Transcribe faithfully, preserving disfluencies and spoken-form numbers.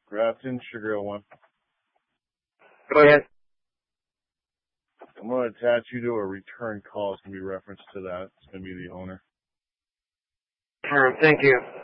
Grafton, Sugar Hill one. Go ahead. I'm going to attach you to a return call. It's going to be reference to that. It's going to be the owner. All right, thank you.